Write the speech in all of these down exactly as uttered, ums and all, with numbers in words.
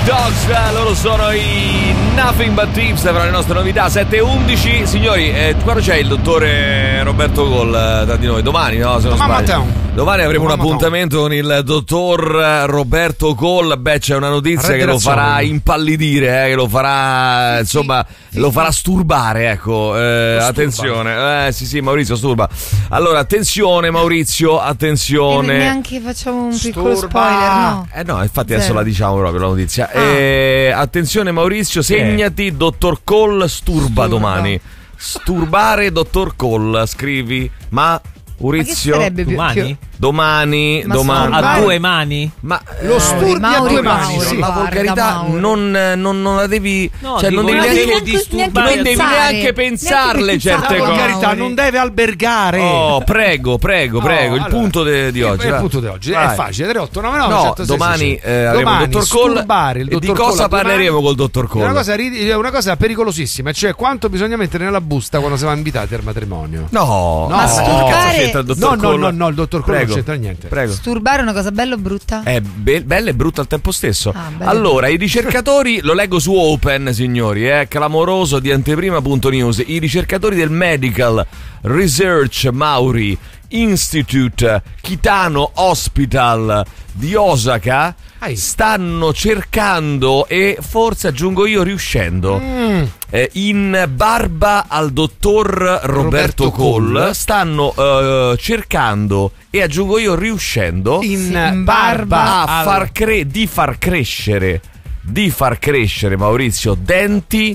Dogs, loro sono i Nothing But Tips per le nostre novità. Sette e undici, signori, eh, quando c'è il dottore Roberto Coll tra di noi? Domani, no? Se non sbaglio. Domani avremo un appuntamento con il dottor Roberto Coll. Beh, c'è una notizia che lo farà impallidire, eh, che lo farà, sì, insomma, sì, lo farà sturbare, ecco. Eh, attenzione, eh, sì, sì, Maurizio sturba. Allora, attenzione, Maurizio, attenzione. E neanche facciamo un piccolo sturba. spoiler, no? Eh no, infatti adesso Zero. la diciamo proprio la notizia. Ah. Eh, attenzione, Maurizio, segnati, dottor Coll sturba, sturba domani. Sturbare, dottor Coll, scrivi, ma Maurizio, ma che domani? più... Domani, ma domani. A due mani? Ma lo sturbi a due mani. Mauri, sì. La volgarità non, non, non la devi, no, cioè non devi neanche, neanche, disturbare, non devi neanche pensarle neanche certe cose. La volgarità Mauri. non deve albergare. Oh, prego, prego, prego. Oh, il allora, punto de, di oggi. Il punto di oggi vai. È facile. tre otto nove nove No, centosei domani eh, avremo il dottor Coll. Il dottor e di cosa Coll parleremo col dottor Coll? Una cosa, una cosa pericolosissima, cioè quanto bisogna mettere nella busta quando siamo invitati al matrimonio. No, no, ma sturbare... no, no, no, no, il dottor Coll non c'entra niente. Prego. Sturbare è una cosa bella o brutta? È be- bella e brutta al tempo stesso. Ah, allora, i ricercatori, lo leggo su Open, signori, è eh, clamoroso di anteprima punto news. I ricercatori del Medical Research Mauri Institute Kitano Hospital di Osaka stanno cercando e forse aggiungo io riuscendo mm. eh, in barba al dottor Roberto, Roberto Coll, Coll stanno eh, cercando e aggiungo io riuscendo in, sì, in barba a far cre- di far crescere di far crescere Maurizio denti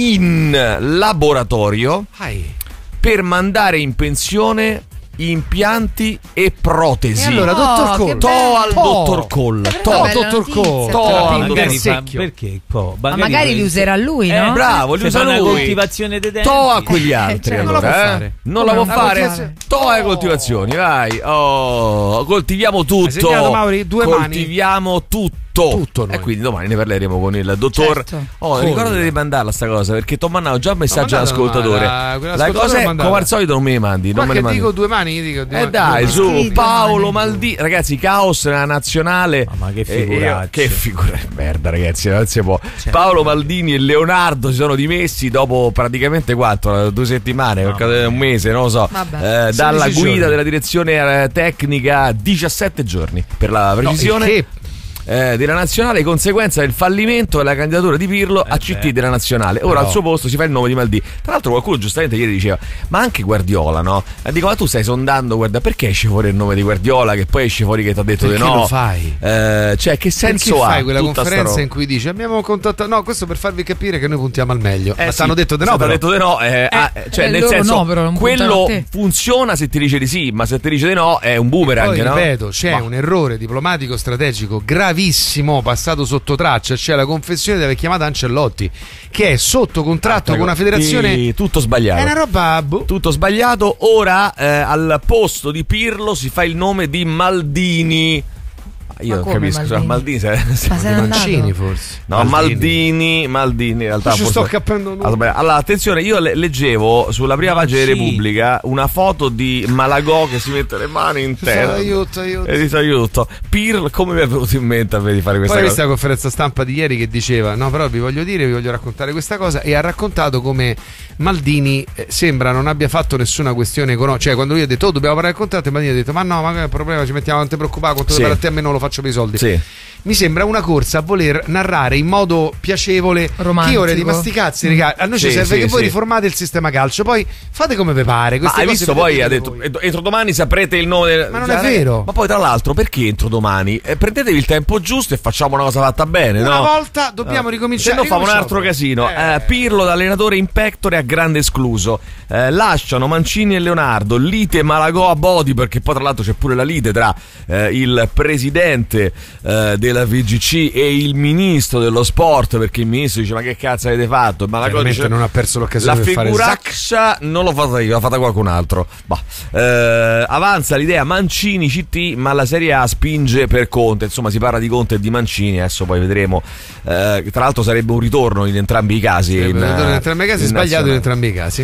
in laboratorio Ai. per mandare in pensione impianti e protesi. E allora, dottor Coll, to al dottor Coll, to dottor Coll, to al dottor secchio. Perché? Po, magari, ma magari li userà lui, no? Eh, bravo, li usa lui. Coltivazione dei denti. To a quegli altri. cioè, allora, non la può eh? fare. Non la può fare. To alle coltivazioni, vai. Oh, coltiviamo tutto. Mauri, due coltiviamo mani. tutto. Tutto e quindi domani ne parleremo con il dottor. Certo. Oh, ricordate di mandarla sta cosa perché ti ho mandato già un messaggio all'ascoltatore. La, la cosa è come al solito non me ne mandi. Non ma me che ne mandi. dico due mani? Io dico due eh mani. dai, su sì, Paolo Maldini. Ragazzi, caos nella nazionale. Ma, ma che figuraccia. Eh, che figura merda, ragazzi, non si può. Cioè, Paolo Maldini e Leonardo si sono dimessi dopo praticamente quattro, due settimane, no, un mese, non lo so. Eh, dalla guida giorni. della direzione tecnica diciassette giorni per la precisione. No, che... Eh, della nazionale, conseguenza del fallimento della candidatura di Pirlo eh a C T beh. della nazionale. Ora no. al suo posto si fa il nome di Maldini. Tra l'altro qualcuno giustamente ieri diceva ma anche Guardiola, no? E dico ma tu stai sondando, guarda, perché esce fuori il nome di Guardiola che poi esce fuori che ti ha detto di no? Lo fai? Eh, cioè che senso perché ha fai quella conferenza in cui dice abbiamo contattato, no, questo per farvi capire che noi puntiamo al meglio. Eh, ma sì, ti hanno detto di no, però. detto di no, eh, eh, ah, cioè eh, nel senso no, però quello funziona se ti dice di sì, ma se ti dice di no è un boomerang, poi, no? ripeto, c'è ma. un errore diplomatico strategico gravissimo passato sotto traccia, c'è la confessione di aver chiamato Ancelotti che è sotto contratto ah, con una federazione sì, tutto sbagliato, è una roba boh. tutto sbagliato. Ora eh, al posto di Pirlo si fa il nome di Maldini. Io non capisco, Maldini, Maldini se, se ma sei Mancini forse. No, Maldini, Maldini in realtà ci sto capendo. Allora, attenzione, io leggevo sulla prima pagina di Repubblica una foto di Malagò che si mette le mani in testa. Aiuto, aiuto. E dice aiuto. Pirlo, come mi è venuto in mente a me di fare questa Poi cosa? Poi questa conferenza stampa di ieri che diceva "No, però vi voglio dire, vi voglio raccontare questa cosa" e ha raccontato come Maldini eh, sembra non abbia fatto nessuna questione economica, cioè quando lui ha detto "Oh, dobbiamo parlare del contratto", e Maldini ha detto "Ma no, ma che è il problema, ci mettiamo, non ti preoccupare, quanto sì. a te a me non lo faccio per i soldi". Sì. Mi sembra una corsa a voler narrare in modo piacevole romantico. Che ore di masticazzi, mm. a noi sì, ci serve sì, che voi sì. riformate il sistema calcio, poi fate come vi pare. Ma hai visto poi ha detto voi. entro domani saprete il nome del... Ma non è vero. Ma poi tra l'altro perché entro domani? Eh, prendetevi il tempo giusto e facciamo una cosa fatta bene, una no? volta dobbiamo no. ricominciare. Se no fa un altro casino. Eh. Eh, Pirlo da allenatore in pectore a grande escluso. Eh, lasciano Mancini e Leonardo, lite Malagò a body, perché poi tra l'altro c'è pure la lite tra eh, il presidente eh, della V G C e il ministro dello sport, perché il ministro dice ma che cazzo avete fatto? Ma la dice, non ha perso l'occasione la per fare figuraccia non l'ho fatta io, l'ha fatta qualcun altro. Bah. Eh, avanza l'idea Mancini C T, ma la Serie A spinge per Conte, insomma si parla di Conte e di Mancini, adesso poi vedremo. Eh, tra l'altro sarebbe un ritorno in entrambi i casi, in, in entrambi i casi, sbagliato in entrambi i casi.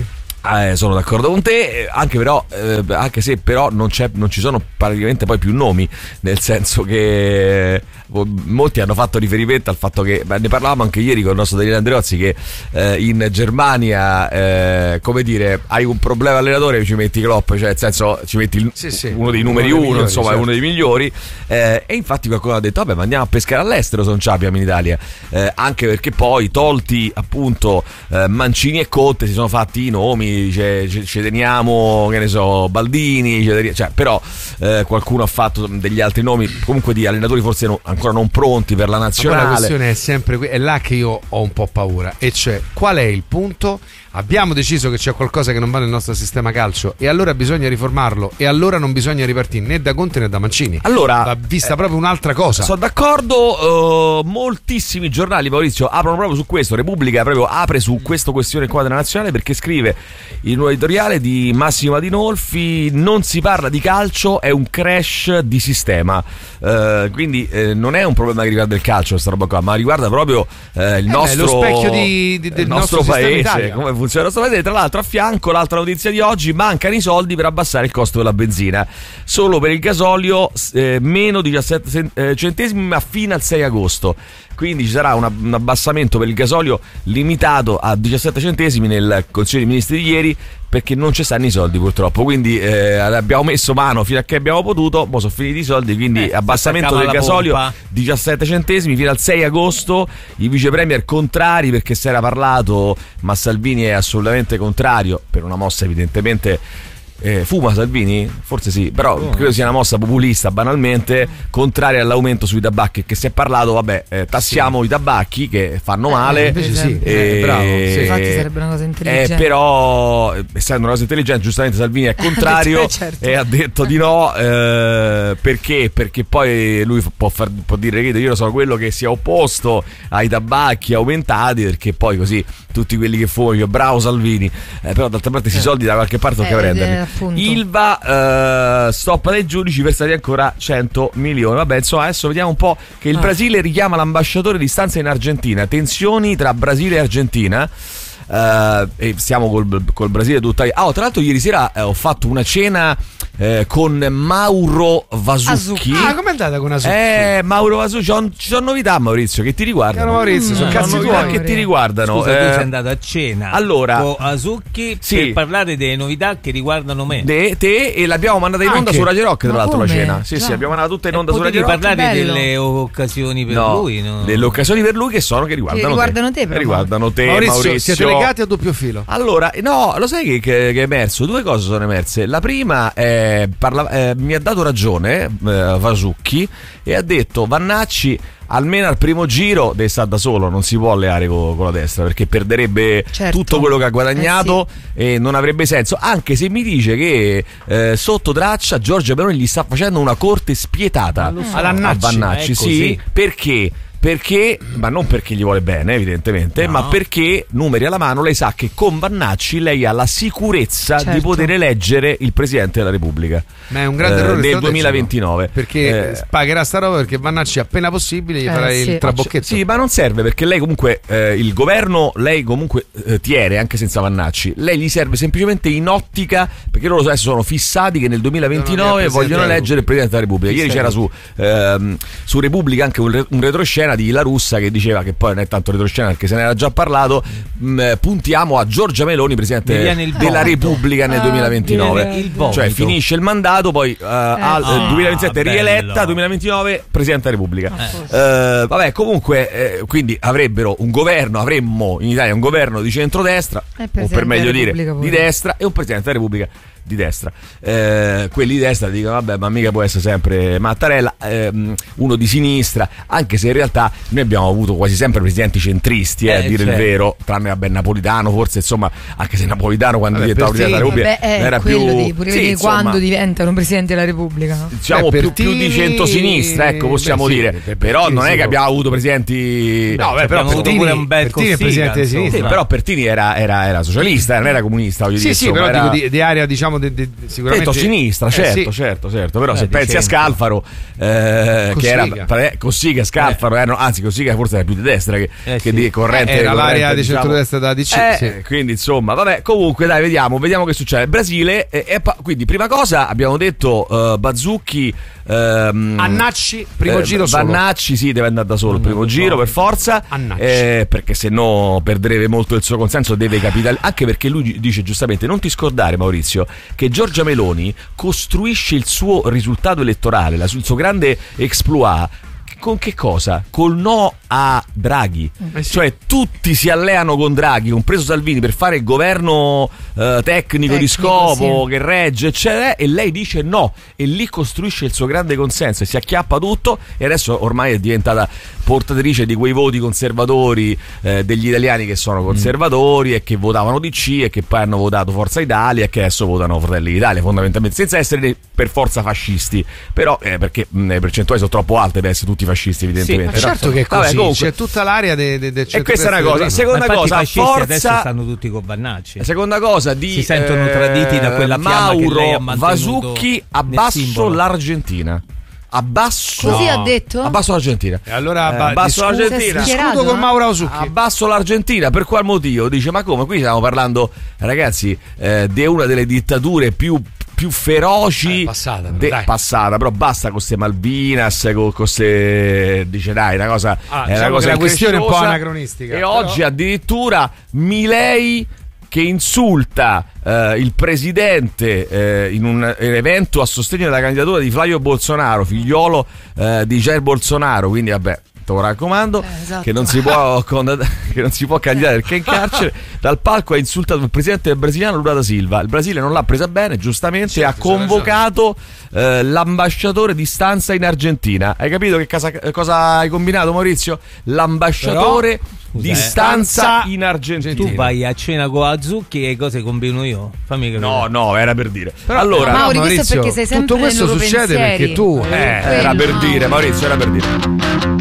Eh, sono d'accordo con te, anche però eh, anche se però non, c'è, non ci sono praticamente poi più nomi, nel senso che eh, molti hanno fatto riferimento al fatto che, beh, ne parlavamo anche ieri con il nostro Daniele Andreozzi, che eh, in Germania eh, come dire, hai un problema allenatore, ci metti Klopp, cioè nel senso ci metti il, sì, sì, uno dei numeri uno, uno migliori, insomma, certo. Uno dei migliori, eh, e infatti qualcuno ha detto vabbè, ma andiamo a pescare all'estero se non ce l'abbiamo in Italia, eh, anche perché poi tolti appunto eh, Mancini e Conte si sono fatti i nomi, Dice, ci teniamo, che ne so, Baldini, cioè, però eh, qualcuno ha fatto degli altri nomi comunque di allenatori forse no, ancora non pronti per la nazionale. Ma la questione è sempre qui, è là che io ho un po' paura, e cioè qual è il punto? Abbiamo deciso che c'è qualcosa che non va nel nostro sistema calcio e allora bisogna riformarlo, e allora non bisogna ripartire né da Conte né da Mancini. Allora va vista eh, proprio un'altra cosa. Sono d'accordo, uh, moltissimi giornali, Maurizio, aprono proprio su questo. Repubblica proprio apre su questa questione qua della nazionale, perché scrive il nuovo editoriale di Massimo Adinolfi: non si parla di calcio, è un crash di sistema. Uh, quindi eh, non è un problema che riguarda il calcio questa roba qua, ma riguarda proprio eh, il eh nostro, beh, lo specchio di, di, del nostro, nostro paese, come funziona il nostro paese. Tra l'altro, a fianco, l'altra notizia di oggi: mancano i soldi per abbassare il costo della benzina. Solo per il gasolio eh, meno diciassette centesimi, ma fino al sei agosto. Quindi ci sarà una, un abbassamento per il gasolio limitato a diciassette centesimi nel Consiglio dei Ministri di ieri, perché non ci stanno i soldi purtroppo. Quindi eh, abbiamo messo mano fino a che abbiamo potuto, poi sono finiti i soldi, quindi eh, abbassamento del gasolio pompa. diciassette centesimi fino al sei agosto. I vice premier contrari, perché si era parlato, ma Salvini è assolutamente contrario, per una mossa evidentemente. Eh, fuma Salvini? Forse sì, però oh. credo sia una mossa populista, banalmente contraria all'aumento sui tabacchi, che si è parlato, vabbè, eh, tassiamo sì. i tabacchi che fanno male, eh, invece sì, eh, eh, bravo, sì. Infatti sarebbe una cosa intelligente, eh, però essendo una cosa intelligente, giustamente Salvini è contrario certo. e ha detto di no, eh, perché? Perché poi lui può, far, può dire che io sono quello che si è opposto ai tabacchi aumentati, perché poi così tutti quelli che fumano, bravo Salvini, eh, però d'altra parte questi eh. soldi da qualche parte tocca eh, prenderli. Appunto. Ilva, uh, stop dai giudici per stati ancora cento milioni. Vabbè, insomma, adesso vediamo un po' che il ah. Brasile richiama l'ambasciatore di stanza in Argentina. Tensioni tra Brasile e Argentina. Uh, e siamo col, col Brasile tuttavia. Ah, oh, tra l'altro ieri sera eh, ho fatto una cena eh, con Mauro Vasucchi. Ah, com'è andata con Vasucchi? Eh, Mauro Vasucchi, ci sono novità, Maurizio, che ti riguardano. Caro Maurizio, mm, sono cazzi tuoi che ti riguardano. Scusa, eh, tu sei andato a cena allora, con Vasucchi sì. per parlare delle novità che riguardano me. De, te e l'abbiamo mandata in onda Anche. su Radio Rock, tra l'altro, la cena. Sì, Già. sì, abbiamo mandato tutta in onda e su Radio Rock. parlare delle occasioni per no, lui, no? Delle occasioni per lui che sono che riguardano, che riguardano te, te riguardano te, Maurizio, Maurizio. Siete legati a doppio filo. Allora, no, lo sai che, che, che è emerso? Due cose sono emerse. La prima è, parla, eh, mi ha dato ragione eh, Vasucchi, e ha detto: Vannacci almeno al primo giro deve stare da solo, non si può alleare con, con la destra, perché perderebbe certo. tutto quello che ha guadagnato, eh sì. e non avrebbe senso. Anche se mi dice che eh, sotto traccia Giorgia Meloni gli sta facendo una corte spietata so. a Vannacci, sì, perché? Perché, ma non perché gli vuole bene evidentemente, no. ma perché, numeri alla mano, lei sa che con Vannacci lei ha la sicurezza certo. di poter eleggere il Presidente della Repubblica. Ma è un grande errore eh, nel duemilaventinove, perché eh, pagherà sta roba, perché Vannacci appena possibile gli eh, farà sì. il trabocchetto. Sì, ma non serve, perché lei comunque eh, il governo lei comunque eh, tiene anche senza Vannacci. Lei gli serve semplicemente in ottica, perché loro adesso sono fissati che nel duemilaventinove vogliono eleggere il Presidente della Repubblica. Ieri c'era su, ehm, su Repubblica anche un, un retroscena di La Russa che diceva, che poi non è tanto retroscena perché se ne era già parlato, mh, puntiamo a Giorgia Meloni Presidente della Repubblica nel duemilaventinove, il cioè finisce il mandato, poi uh, al oh, duemilaventisette bello. rieletta, duemilaventinove Presidente della Repubblica. eh. uh, vabbè, comunque eh, quindi avrebbero un governo, avremmo in Italia un governo di centrodestra, o per meglio dire di destra, e un Presidente della Repubblica di destra. Eh, quelli di destra dicono vabbè, ma mica può essere sempre Mattarella, ehm, uno di sinistra, anche se in realtà noi abbiamo avuto quasi sempre presidenti centristi, eh, eh, a dire certo. il vero, tranne vabbè Napolitano forse, insomma, anche se Napolitano quando vabbè, diventava Presidente della Repubblica vabbè, era più di, pure sì, insomma, quando diventano Presidente della Repubblica, no? diciamo beh, più, più di centrosinistra, ecco, possiamo beh, dire, sì, però non è che abbiamo avuto presidenti, no, beh, però Pertini, pure un bel Pertini è presidente di sinistra, sì, però Pertini era, era, era socialista, non era comunista, voglio sì, dire, sì, insomma, però era... dico di, di area, diciamo, parliamo di, di, di sicuramente detto sinistra, certo, eh, sì. certo, certo. Però eh, se pensi centro. a Scalfaro, eh, che era Cossiga, Scalfaro, eh. Eh, no, anzi Cossiga forse era più di destra che, eh, che sì. di corrente. Eh, era corrente, l'area diciamo. di centrodestra da D C. Eh, sì. Quindi insomma, vabbè, comunque dai, vediamo, vediamo che succede. Brasile, e, e, quindi prima cosa abbiamo detto uh, Bazzucchi. Ehm, Annacci, primo eh, giro solo. Vannacci sì, deve andare da solo il primo giro per forza, eh, perché se no perderebbe molto il suo consenso, deve capitalizzare, anche perché lui dice giustamente: non ti scordare, Maurizio, che Giorgia Meloni costruisce il suo risultato elettorale, la, il suo grande exploit con che cosa? Col no a Draghi. Eh sì. Cioè tutti si alleano con Draghi, compreso Salvini, per fare il governo eh, tecnico, tecnico di scopo, sì, che regge, eccetera, e lei dice no, e lì costruisce il suo grande consenso e si acchiappa tutto, e adesso ormai è diventata portatrice di quei voti conservatori eh, degli italiani che sono conservatori mm. e che votavano D C e che poi hanno votato Forza Italia e che adesso votano Fratelli d'Italia, fondamentalmente, senza essere per forza fascisti, però eh, perché mh, le percentuali sono troppo alte per essere tutti fascisti, evidentemente. Sì, ma certo che è così. Vabbè, comunque, c'è tutta l'area del de, de e questa è una cosa. Seconda cosa, i forza, adesso stanno tutti con Vannacci. Seconda cosa di si sentono traditi da quella fiamma Mauro che lei ha mantenuto. Vasucchi, abbasso l'Argentina. Abbasso, così ha detto? Abbasso l'Argentina. E allora eh, abbasso l'Argentina. Discuto con Mauro Vasucchi. Abbasso l'Argentina. Per qual motivo? Dice: ma come? Qui stiamo parlando, ragazzi, eh, di una delle dittature più più feroci eh, passata, de- dai. passata, però basta con queste Malvinas, con queste, dice dai, una cosa, ah, è diciamo una cosa che la questione è un po' anacronistica. E però... oggi addirittura Milei che insulta eh, il presidente eh, in un evento a sostegno della candidatura di Flavio Bolsonaro, figliolo eh, di Jair Bolsonaro, quindi vabbè, te lo raccomando, eh, esatto. che non si può che non si può candidare perché è in carcere. Dal palco ha insultato il presidente del brasiliano Lula da Silva. Il Brasile non l'ha presa bene, giustamente, certo, ha convocato eh, l'ambasciatore di stanza in Argentina. Hai capito che cosa, cosa hai combinato, Maurizio? L'ambasciatore Però... Scusa, di stanza eh. in Argentina. Tu vai a cena con Azucchi e cose combino io? Fammi capire. No, no, era per dire. Però, allora, no, Mauri, Maurizio, questo è perché sei sempre tutto questo succede pensieri. perché tu eh, era per dire, Maurizio, era per dire.